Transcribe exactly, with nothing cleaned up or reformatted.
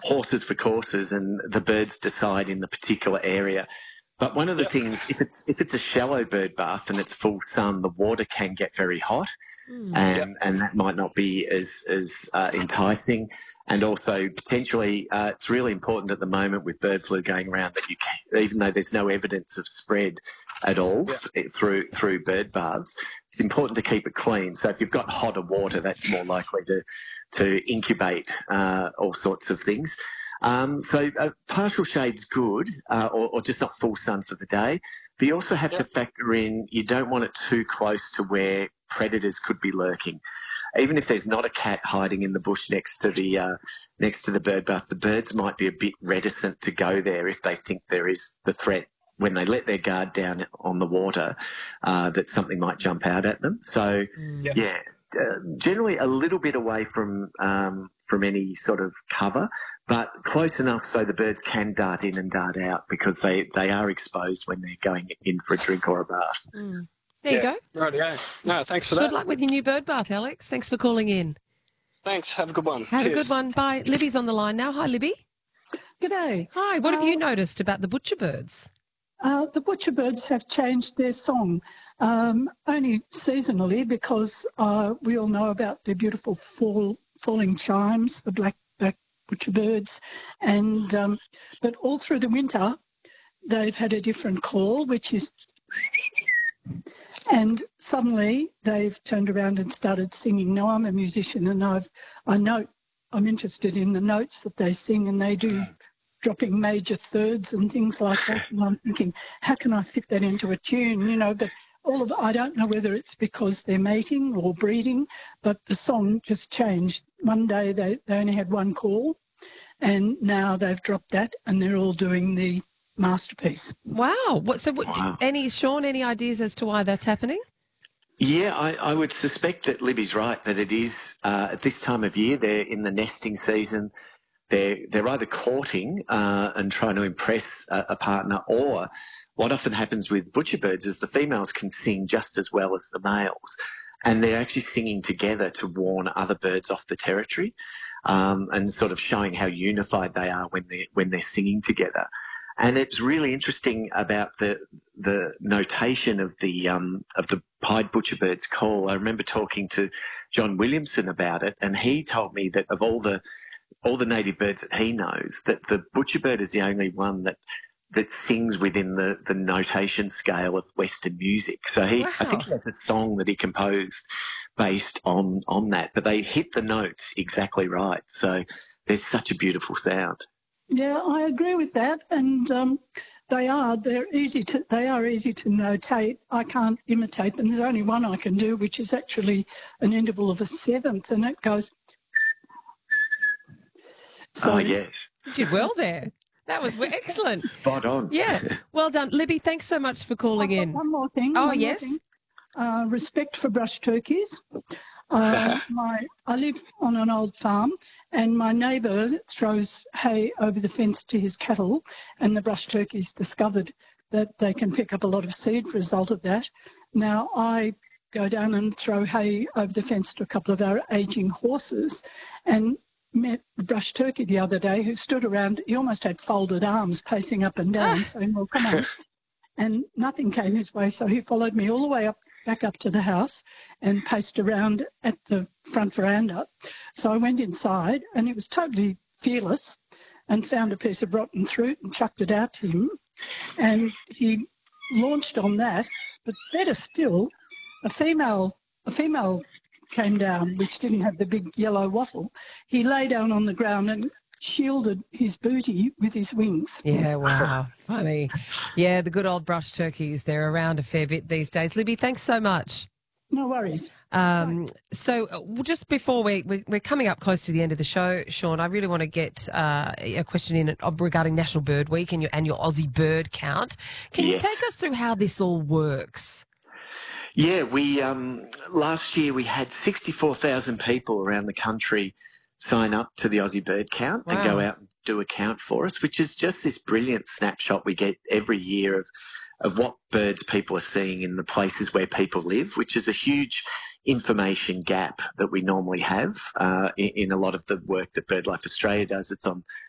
horses for courses, and the birds decide in the particular area. But one of the Yep. things, if it's if it's a shallow bird bath and it's full sun, the water can get very hot, Mm. and Yep. and that might not be as as uh, enticing. And also potentially, uh, it's really important at the moment with bird flu going around that you can, even though there's no evidence of spread at all Yep. th- through through bird baths, it's important to keep it clean. So if you've got hotter water, that's more likely to to incubate uh, all sorts of things. Um, so uh, partial shade's good, uh, or, or just not full sun for the day. But you also have Yep. to factor in you don't want it too close to where predators could be lurking. Even if there's not a cat hiding in the bush next to the uh, next to the bird bath, the birds might be a bit reticent to go there if they think there is the threat when they let their guard down on the water, uh, that something might jump out at them. So, Mm. yeah, uh, generally a little bit away from um, from any sort of cover, but close enough so the birds can dart in and dart out because they, they are exposed when they're going in for a drink or a bath. Mm. There you Yeah. go. Rightio. No, thanks for Good that. luck with your new bird bath, Alex. Thanks for calling in. Thanks. Have a good one. Have Cheers. a good one. Bye. Libby's on the line now. Hi, Libby. G'day. Hi. What have Uh, you noticed about the butcher birds? Uh, the butcherbirds have changed their song, um, only seasonally, because uh, we all know about the beautiful fall, falling chimes, the black black butcherbirds, and um, but all through the winter they've had a different call, which is, and suddenly they've turned around and started singing. Now I'm a musician, and I've I know I'm interested in the notes that they sing, and they do dropping major thirds and things like that. And I'm thinking, how can I fit that into a tune, you know? But all of I don't know whether it's because they're mating or breeding, but the song just changed. One day they, they only had one call, and now they've dropped that, and they're all doing the masterpiece. Wow. What? So, what, Wow. any Sean? Any ideas as to why that's happening? Yeah, I, I would suspect that Libby's right, that it is uh, at this time of year, they're in the nesting season. They're, they're either courting uh, and trying to impress a, a partner, or what often happens with butcher birds is the females can sing just as well as the males, and they're actually singing together to warn other birds off the territory, um, and sort of showing how unified they are when they're, when they're singing together. And it's really interesting about the the notation of the um, of the pied butcherbird's call. I remember talking to John Williamson about it, and he told me that of all the all the native birds that he knows, that the butcherbird is the only one that that sings within the, the notation scale of Western music. So he, I Wow. think he has a song that he composed based on on that, but they hit the notes exactly right. So there's such a beautiful sound. Yeah, I agree with that, and um, they are they're easy to they are easy to notate. I can't imitate them. There's only one I can do, which is actually an interval of a seventh, and it goes. So, Oh, yes. You did well there. That was excellent. Spot on. Yeah. Well done. Libby, thanks so much for calling I've got in. one more thing. Oh, one more yes. thing. Uh, respect for brush turkeys. Uh, my I live on an old farm, and my neighbour throws hay over the fence to his cattle, and the brush turkeys discovered that they can pick up a lot of seed as a result of that. Now I go down and throw hay over the fence to a couple of our ageing horses, and met the brush turkey the other day who stood around. He almost had folded arms, pacing up and down, saying, "Well, come on." And nothing came his way, so he followed me all the way up, back up to the house and paced around at the front veranda. So I went inside, and he was totally fearless, and found a piece of rotten fruit and chucked it out to him. And he launched on that. But better still, a female, a female came down, which didn't have the big yellow wattle. He lay down on the ground and shielded his booty with his wings. Yeah, wow. Funny. Yeah, the good old brush turkeys, they're around a fair bit these days. Libby, thanks so much. No worries. Um, so uh, just before we, we, we're coming up close to the end of the show, Sean, I really want to get uh, a question in regarding National Bird Week and your annual Aussie bird count. Can Yes. you take us through how this all works? Yeah, we um, last year we had sixty-four thousand people around the country sign up to the Aussie Bird Count and go Wow. out and do a count for us, which is just this brilliant snapshot we get every year of of what birds people are seeing in the places where people live, which is a huge information gap that we normally have uh, in, in a lot of the work that BirdLife Australia does. It's on